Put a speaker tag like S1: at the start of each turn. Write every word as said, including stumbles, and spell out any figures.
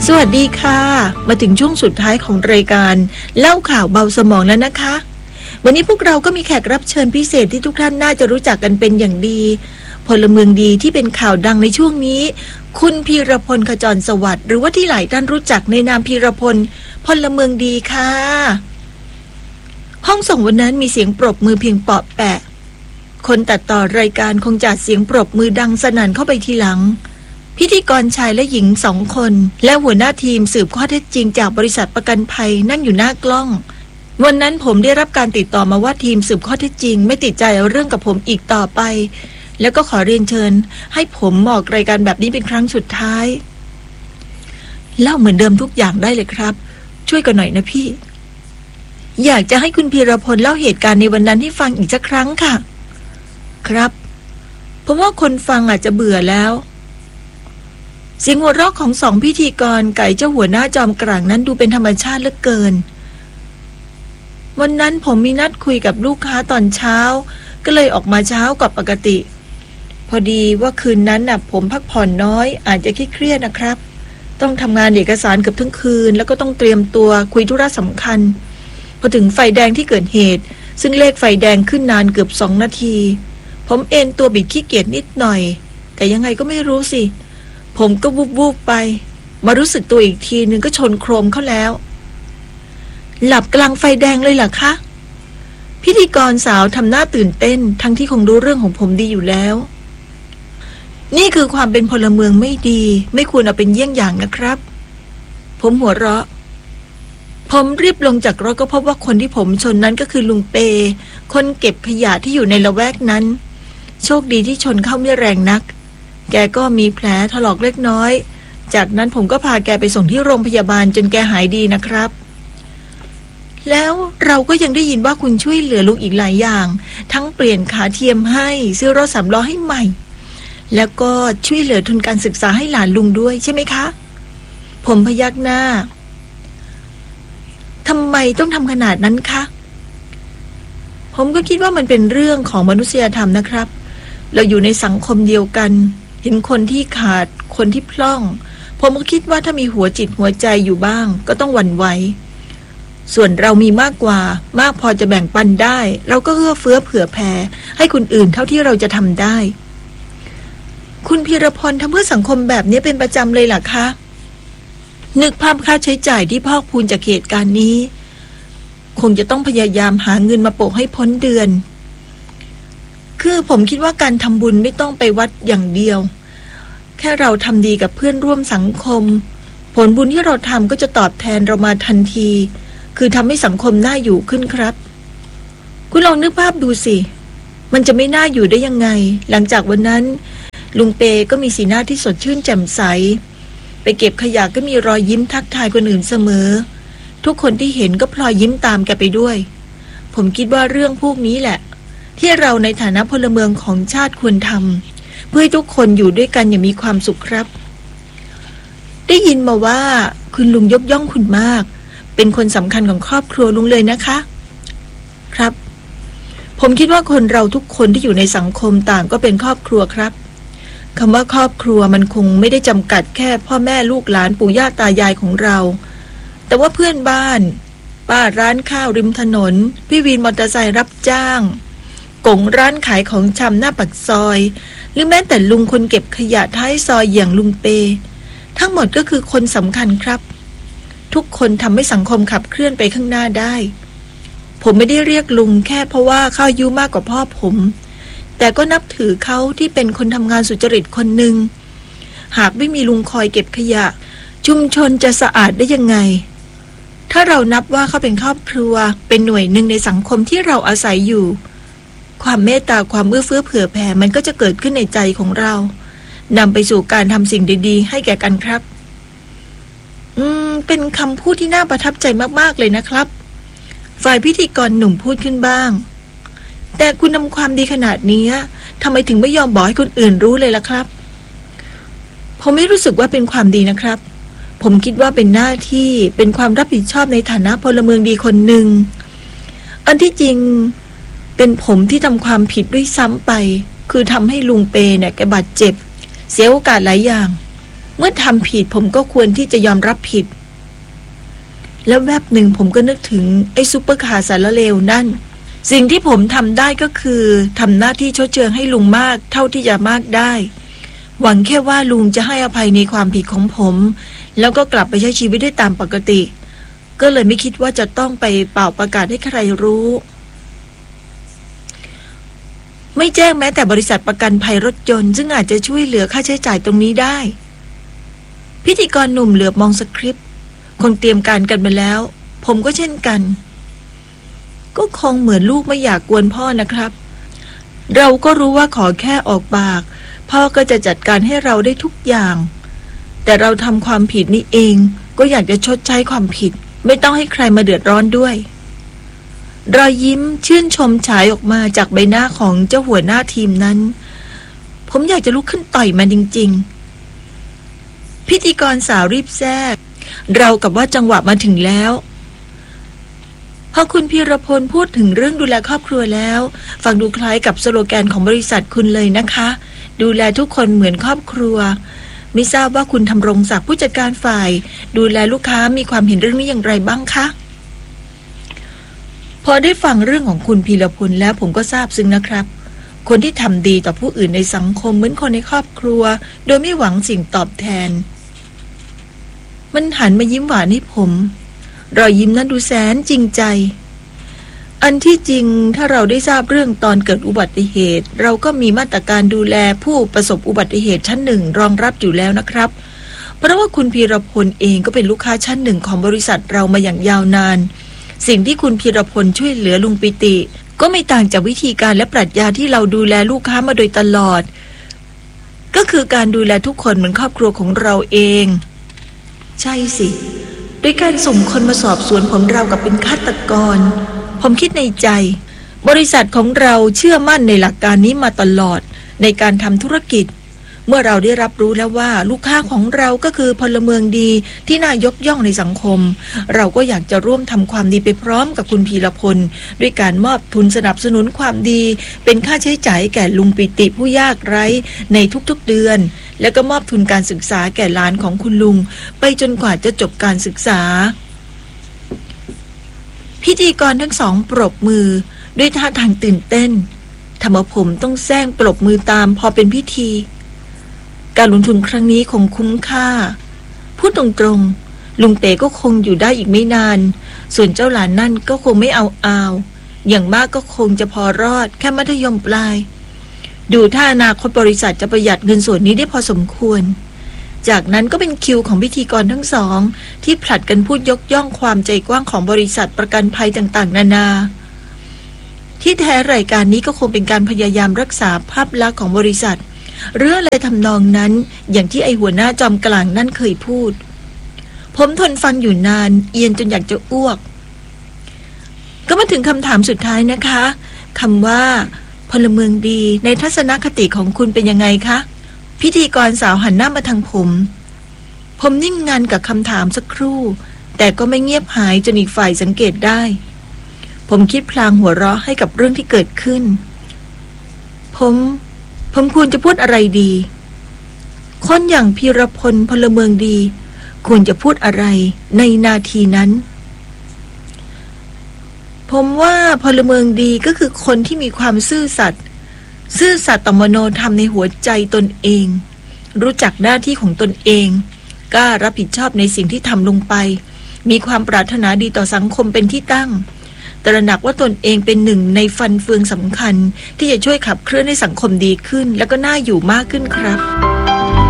S1: สวัสดีค่ะมาถึงช่วงสุดท้ายของรายการเล่าข่าวเบาสมองแล้วนะคะวันนี้พวกเราก็มีแขกรับเชิญพิเศษที่ทุกท่านน่าจะรู้จักกันเป็นอย่างดีพลเมืองดีที่เป็นข่าวดังในช่วงนี้คุณพีรพลขจรสวัสดิ์หรือว่าที่หลายท่านรู้จักในนามพีรพลพลเมืองดีค่ะห้องส่งวันนั้นมีเสียงปรบมือเพียงเปาะแปะคนตัดต่อรายการคงจัดเสียงปรบมือดังสนั่นเข้าไปทีหลังพิธีกรชายและหญิงสองคนและหัวหน้าทีมสืบข้อเท็จจริงจากบริษัทประกันภัยนั่งอยู่หน้ากล้องวันนั้นผมได้รับการติดต่อมาว่าทีมสืบข้อเท็จจริงไม่ติดใจเอาเรื่องกับผมอีกต่อไปแล้วก็ขอเรียนเชิญให้ผมออกรายการแบบนี้เป็นครั้งสุดท้ายเล่าเหมือนเดิมทุกอย่างได้เลยครับช่วยกันหน่อยนะพี่อยากจะให้คุณพีรพลเล่าเหตุการณ์ในวันนั้นให้ฟังอีกสักครั้งค่ะครับผมว่าคนฟังอาจจะเบื่อแล้วเสียงหัวเราะของสองพิธีกรไก่เจ้าหัวหน้าจอมกลางนั้นดูเป็นธรรมชาติเหลือเกินวันนั้นผมมีนัดคุยกับลูกค้าตอนเช้าก็เลยออกมาเช้ากว่าปกติพอดีว่าคืนนั้นน่ะผมพักผ่อนน้อยอาจจะเครียดนะครับต้องทำงานเอกสารเกือบทั้งคืนแล้วก็ต้องเตรียมตัวคุยธุระสำคัญพอถึงไฟแดงที่เกิดเหตุซึ่งเลขไฟแดงขึ้นนานเกือบสองนาทีผมเอนตัวบิดขี้เกียจนิดหน่อยแต่ยังไงก็ไม่รู้สิผมก็วูบวูบไปมารู้สึกตัวอีกทีนึงก็ชนโครมเข้าแล้วหลับกลางไฟแดงเลยเหรอคะพิธีกรสาวทำหน้าตื่นเต้นทั้งที่คงรู้เรื่องของผมดีอยู่แล้วนี่คือความเป็นพลเมืองไม่ดีไม่ควรเอาเป็นเยี่ยงอย่างนะครับผมหัวเราะผมรีบลงจากรถก็พบว่าคนที่ผมชนนั้นก็คือลุงเปคนเก็บขยะที่อยู่ในละแวกนั้นโชคดีที่ชนเข้าไม่แรงนักแกก็มีแผลถลอกเล็กน้อยจากนั้นผมก็พาแกไปส่งที่โรงพยาบาลจนแกหายดีนะครับแล้วเราก็ยังได้ยินว่าคุณช่วยเหลือลุงอีกหลายอย่างทั้งเปลี่ยนขาเทียมให้ซื้อรถสามล้อให้ใหม่แล้วก็ช่วยเหลือทุนการศึกษาให้หลานลุงด้วยใช่ไหมคะผมพยักหน้าทำไมต้องทำขนาดนั้นคะผมก็คิดว่ามันเป็นเรื่องของมนุษยธรรมนะครับเราอยู่ในสังคมเดียวกันเห็นคนที่ขาดคนที่พร่องผมก็คิดว่าถ้ามีหัวจิตหัวใจอยู่บ้างก็ต้องหวั่นไหวส่วนเรามีมากกว่ามากพอจะแบ่งปันได้เราก็เอื้อเฟื้อเผื่อแผ่ให้คนอื่นเท่าที่เราจะทำได้คุณพีรพลทำเพื่อสังคมแบบนี้เป็นประจำเลยเหรอคะนึกภาพค่าใช้จ่ายที่พอกพูนจากเหตุการณ์นี้คงจะต้องพยายามหาเงินมาโปะให้พ้นเดือนคือผมคิดว่าการทำบุญไม่ต้องไปวัดอย่างเดียวแค่เราทำดีกับเพื่อนร่วมสังคมผลบุญที่เราทำก็จะตอบแทนเรามาทันทีคือทำให้สังคมน่าอยู่ขึ้นครับคุณลองนึกภาพดูสิมันจะไม่น่าอยู่ได้ยังไงหลังจากวันนั้นลุงเปก็มีสีหน้าที่สดชื่นแจ่มใสไปเก็บขยะก็มีรอยยิ้มทักทายคนอื่นเสมอทุกคนที่เห็นก็พลอยยิ้มตามแกไปด้วยผมคิดว่าเรื่องพวกนี้แหละที่เราในฐานะพลเมืองของชาติควรทำเพื่อให้ทุกคนอยู่ด้วยกันอย่างมีความสุขครับได้ยินมาว่าคุณลุงยกย่องคุณมากเป็นคนสำคัญของครอบครัวลุงเลยนะคะครับผมคิดว่าคนเราทุกคนที่อยู่ในสังคมต่างก็เป็นครอบครัวครับคำว่าครอบครัวมันคงไม่ได้จำกัดแค่พ่อแม่ลูกหลานปู่ย่าตายายของเราแต่ว่าเพื่อนบ้านป้าร้านข้าวริมถนนพี่วินมอเตอร์ไซค์รับจ้างกงร้านขายของชำหน้าปากซอยหรือแม้แต่ลุงคนเก็บขยะท้ายซอยอย่างลุงเปทั้งหมดก็คือคนสำคัญครับทุกคนทำให้สังคมขับเคลื่อนไปข้างหน้าได้ผมไม่ได้เรียกลุงแค่เพราะว่าเขาอายุมากกว่าพ่อผมแต่ก็นับถือเขาที่เป็นคนทำงานสุจริตคนหนึ่งหากไม่มีลุงคอยเก็บขยะชุมชนจะสะอาดได้ยังไงถ้าเรานับว่าเขาเป็นครอบครัวเป็นหน่วยหนึ่งในสังคมที่เราอาศัยอยู่ความเมตตาความเอื้อเฟื้อเผื่อแผ่มันก็จะเกิดขึ้นในใจของเรานำไปสู่การทำสิ่งดีๆให้แก่กันครับอืมเป็นคำพูดที่น่าประทับใจมากๆเลยนะครับฝ่ายพิธีกรหนุ่มพูดขึ้นบ้างแต่คุณทำความดีขนาดนี้ทำไมถึงไม่ยอมบอกให้คนอื่นรู้เลยล่ะครับผมไม่รู้สึกว่าเป็นความดีนะครับผมคิดว่าเป็นหน้าที่เป็นความรับผิดชอบในฐานะพลเมืองดีคนหนึ่งอันที่จริงเป็นผมที่ทำความผิดด้วยซ้ำไปคือทำให้ลุงเปเนี่ยแกบาดเจ็บเสียโอกาสหลายอย่างเมื่อทำผิดผมก็ควรที่จะยอมรับผิดแล้วแวบหนึ่งผมก็นึกถึงไอ้ซุปเปอร์คาร์สารเลวนั่นสิ่งที่ผมทำได้ก็คือทำหน้าที่ชดเชยให้ลุงมากเท่าที่จะมากได้หวังแค่ว่าลุงจะให้อภัยในความผิดของผมแล้วก็กลับไปใช้ชีวิตได้ตามปกติก็เลยไม่คิดว่าจะต้องไปเป่าประกาศให้ใครรู้ไม่แจ้งแม้แต่บริษัทประกันภัยรถยนต์ซึ่งอาจจะช่วยเหลือค่าใช้จ่ายตรงนี้ได้พิธีกรหนุ่มเหลือบมองสคริปต์คงเตรียมการกันมาแล้วผมก็เช่นกันก็คงเหมือนลูกไม่อยากกวนพ่อนะครับเราก็รู้ว่าขอแค่ออกปากพ่อก็จะจัดการให้เราได้ทุกอย่างแต่เราทำความผิดนี้เองก็อยากจะชดใช้ความผิดไม่ต้องให้ใครมาเดือดร้อนด้วยรอยยิ้มชื่นชมฉายออกมาจากใบหน้าของเจ้าหัวหน้าทีมนั้นผมอยากจะลุกขึ้นต่อยมันจริงๆพิธีกรสาวรีบแทรกเรากับว่าจังหวะมาถึงแล้วพอคุณพีรพลพูดถึงเรื่องดูแลครอบครัวแล้วฟังดูคล้ายกับสโลแกนของบริษัทคุณเลยนะคะดูแลทุกคนเหมือนครอบครัวไม่ทราบว่าคุณธำรงศักดิ์ผู้จัดการฝ่ายดูแลลูกค้ามีความเห็นเรื่องนี้อย่างไรบ้างคะพอได้ฟังเรื่องของคุณพีรพลแล้วผมก็ทราบซึ้งนะครับคนที่ทำดีต่อผู้อื่นในสังคมเหมือนคนในครอบครัวโดยไม่หวังสิ่งตอบแทนมันหันมายิ้มหวานให้ผมรอยยิ้มนั้นดูแสนจริงใจอันที่จริงถ้าเราได้ทราบเรื่องตอนเกิดอุบัติเหตุเราก็มีมาตรการดูแลผู้ประสบอุบัติเหตุชั้นหนึ่งรองรับอยู่แล้วนะครับเพราะว่าคุณพีรพลเองก็เป็นลูกค้าชั้นหนึ่งของบริษัทเรามาอย่างยาวนานสิ่งที่คุณพีรพลช่วยเหลือลุงปิติก็ไม่ต่างจากวิธีการและปรัชญาที่เราดูแลลูกค้ามาโดยตลอดก็คือการดูแลทุกคนเหมือนครอบครัวของเราเองใช่สิด้วยการส่งคนมาสอบสวนผมเรากับเป็นฆาตกรผมคิดในใจบริษัทของเราเชื่อมั่นในหลักการนี้มาตลอดในการทำธุรกิจเมื่อเราได้รับรู้แล้วว่าลูกค้าของเราก็คือพลเมืองดีที่น่ายกย่องในสังคมเราก็อยากจะร่วมทำความดีไปพร้อมกับคุณพีรพลด้วยการมอบทุนสนับสนุนความดีเป็นค่าใช้จ่ายแก่ลุงปิติผู้ยากไร้ในทุกๆเดือนแล้วก็มอบทุนการศึกษาแก่หลานของคุณลุงไปจนกว่าจะจบการศึกษาพิธีกรทั้งสองปรบมือด้วยท่าทางตื่นเต้นทำเอาผมต้องแซงปรบมือตามพอเป็นพิธีการลงทุนครั้งนี้คงคุ้มค่าพูดตรงๆลุงเต๋ก็คงอยู่ได้อีกไม่นานส่วนเจ้าหลานนั่นก็คงไม่เอาเอาอย่างมากก็คงจะพอรอดแค่มัธยมปลายดูถ้าอนาคตบริษัทจะประหยัดเงินส่วนนี้ได้พอสมควรจากนั้นก็เป็นคิวของพิธีกรทั้งสองที่ผลัดกันพูดยกย่องความใจกว้างของบริษัทประกันภัยต่างๆนานาที่แท้รายการนี้ก็คงเป็นการพยายามรักษาภาพลักษณ์ของบริษัทหรืออะไรทำนองนั้นอย่างที่ไอหัวหน้าจอมกลางนั่นเคยพูดผมทนฟังอยู่นานเอียนจนอยากจะอ้วกก็มาถึงคำถามสุดท้ายนะคะคำว่าพลเมืองดีในทัศนคติของคุณเป็นยังไงคะพิธีกรสาวหันหน้ามาทางผมผมนิ่งงันกับคำถามสักครู่แต่ก็ไม่เงียบหายจนอีกฝ่ายสังเกตได้ผมคิดพลางหัวเราะให้กับเรื่องที่เกิดขึ้นผมผมควรจะพูดอะไรดีคนอย่างพีรพลพลเมืองดีควรจะพูดอะไรในนาทีนั้นผมว่าพลเมืองดีก็คือคนที่มีความซื่อสัตย์ซื่อสัตย์ต่อมโนธรรมในหัวใจตนเองรู้จักหน้าที่ของตนเองกล้ารับผิดชอบในสิ่งที่ทำลงไปมีความปรารถนาดีต่อสังคมเป็นที่ตั้งตระหนักว่าตนเองเป็นหนึ่งในฟันเฟืองสำคัญที่จะช่วยขับเคลื่อนให้สังคมดีขึ้นและก็น่าอยู่มากขึ้นครับ